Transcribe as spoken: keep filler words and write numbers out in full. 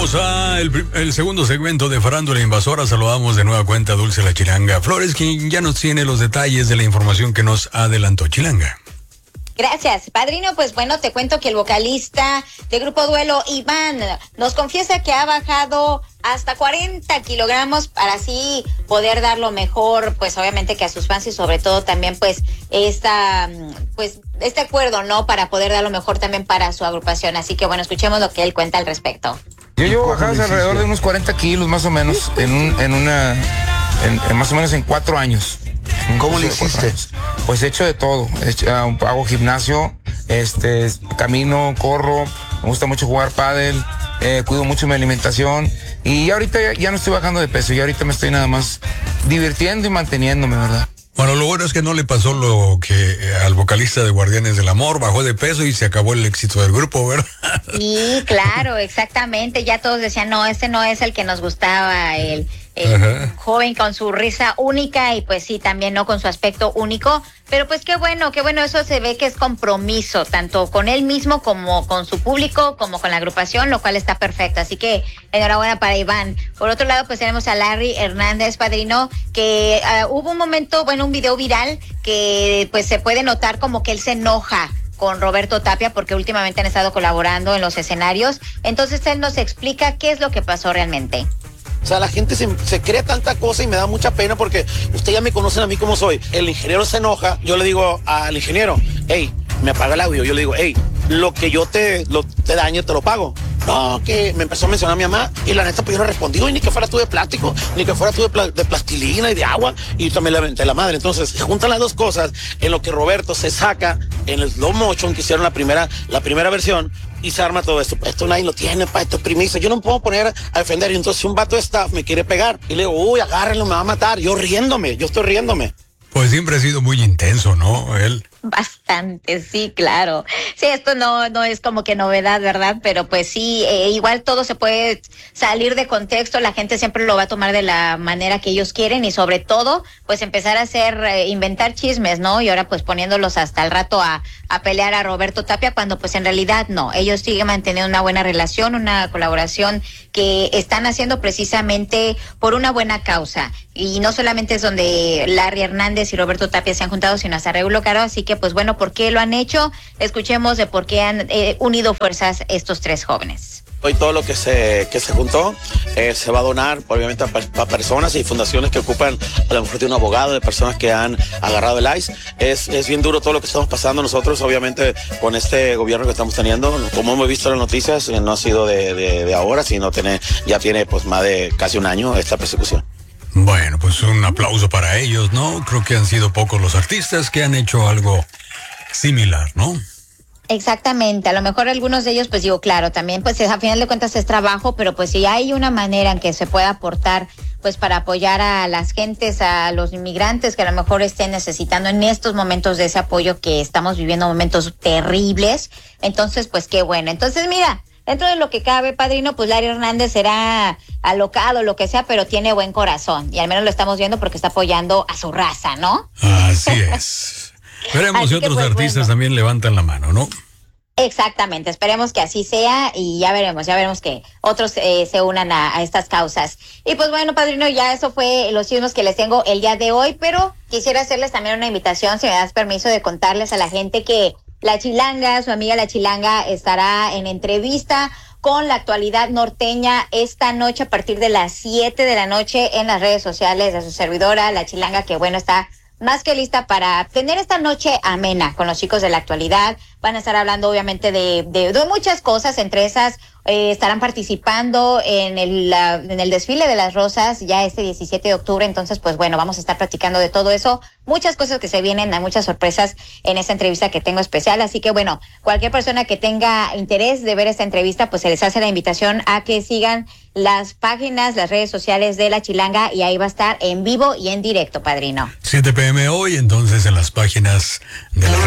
Vamos a el, el segundo segmento de Farándula Invasora. Saludamos de nueva cuenta a Dulce la Chilanga Flores, quien ya nos tiene los detalles de la información que nos adelantó. Chilanga. Gracias, padrino. Pues bueno, te cuento que el vocalista de Grupo Duelo, Iván, nos confiesa que ha bajado hasta cuarenta kilogramos para así poder dar lo mejor, pues obviamente que a sus fans y sobre todo también pues esta, pues este acuerdo, ¿no? Para poder dar lo mejor también para su agrupación. Así que bueno, escuchemos lo que él cuenta al respecto. Yo llevo bajadas alrededor de unos cuarenta kilos más o menos en un, en una, en, en más o menos en cuatro años. ¿Cómo le hiciste? Pues he hecho de todo. He hecho, uh, hago gimnasio, este, camino, corro, me gusta mucho jugar pádel, eh, cuido mucho mi alimentación y ahorita ya, ya no estoy bajando de peso, ya ahorita me estoy nada más divirtiendo y manteniéndome, ¿verdad? Bueno, lo bueno es que no le pasó lo que eh, al vocalista de Guardianes del Amor, bajó de peso y se acabó el éxito del grupo, ¿verdad? Sí, claro, exactamente. Ya todos decían, no, este no es el que nos gustaba, el, el joven con su risa única y pues sí, también no con su aspecto único. Pero pues qué bueno, qué bueno, eso se ve que es compromiso, tanto con él mismo como con su público, como con la agrupación, lo cual está perfecto. Así que enhorabuena para Iván. Por otro lado, pues tenemos a Larry Hernández, padrino, que uh, hubo un momento, bueno, un video viral que pues se puede notar como que él se enoja con Roberto Tapia porque últimamente han estado colaborando en los escenarios. Entonces él nos explica qué es lo que pasó realmente. O sea, la gente se, se crea tanta cosa y me da mucha pena porque ustedes ya me conocen a mí como soy. El ingeniero se enoja, yo le digo al ingeniero, hey, me apaga el audio. Yo le digo, hey, lo que yo te, lo, te dañe, te lo pago. No, que me empezó a mencionar a mi mamá y la neta pues yo no respondí, ni que fuera tú de plástico, ni que fuera tú de, pla de plastilina y de agua, y también le aventé la madre. Entonces se juntan las dos cosas en lo que Roberto se saca en el slow motion que hicieron la primera, la primera versión y se arma todo esto. Esto nadie lo tiene, pa, esto es primicia. Yo no me puedo poner a defender. Y entonces un vato de staff me quiere pegar y le digo, uy, agárrenlo, me va a matar. Yo riéndome, yo estoy riéndome. Pues siempre ha sido muy intenso, ¿no? Él. Bastante, sí, claro. Sí, esto no, no es como que novedad, ¿verdad? Pero pues sí, eh, igual todo se puede salir de contexto, la gente siempre lo va a tomar de la manera que ellos quieren y sobre todo, pues empezar a hacer, eh, inventar chismes, ¿no? Y ahora pues poniéndolos hasta el rato a, a pelear a Roberto Tapia cuando pues en realidad no, ellos siguen manteniendo una buena relación, una colaboración que están haciendo precisamente por una buena causa. Y no solamente es donde Larry Hernández y Roberto Tapia se han juntado, sino hasta Regulo Caro, así que pues bueno, ¿por qué lo han hecho? Escuchemos de por qué han eh, unido fuerzas estos tres jóvenes. Hoy todo lo que se, que se juntó eh, se va a donar obviamente a, a personas y fundaciones que ocupan a lo mejor de un abogado, de personas que han agarrado el ICE. Es, es bien duro todo lo que estamos pasando nosotros, obviamente con este gobierno que estamos teniendo. Como hemos visto en las noticias, no ha sido de, de, de ahora, sino tiene, ya tiene pues más de casi un año esta persecución. Bueno, pues un aplauso para ellos, ¿no? Creo que han sido pocos los artistas que han hecho algo similar, ¿no? Exactamente, a lo mejor algunos de ellos, pues digo, claro, también pues a final de cuentas es trabajo, pero pues si hay una manera en que se pueda aportar pues para apoyar a las gentes, a los inmigrantes que a lo mejor estén necesitando en estos momentos de ese apoyo que estamos viviendo momentos terribles, entonces pues qué bueno. Entonces mira, dentro de lo que cabe, padrino, pues Larry Hernández será alocado, lo que sea, pero tiene buen corazón. Y al menos lo estamos viendo porque está apoyando a su raza, ¿no? Así es. Veremos si otros pues, artistas bueno. también levantan la mano, ¿no? Exactamente, esperemos que así sea y ya veremos, ya veremos que otros eh, se unan a, a estas causas. Y pues bueno, padrino, ya eso fue los chismes que les tengo el día de hoy, pero quisiera hacerles también una invitación, si me das permiso, de contarles a la gente que La Chilanga, su amiga La Chilanga, estará en entrevista con la actualidad norteña esta noche a partir de las siete de la noche en las redes sociales de su servidora, La Chilanga, que bueno, está más que lista para tener esta noche amena con los chicos de la actualidad. Van a estar hablando obviamente de, de, de muchas cosas, entre esas eh, estarán participando en el, la, en el desfile de las rosas ya este diecisiete de octubre, entonces pues bueno, vamos a estar platicando de todo eso, muchas cosas que se vienen, hay muchas sorpresas en esta entrevista que tengo especial, así que bueno, cualquier persona que tenga interés de ver esta entrevista, pues se les hace la invitación a que sigan las páginas, las redes sociales de La Chilanga y ahí va a estar en vivo y en directo, padrino. siete p m hoy, entonces en las páginas de la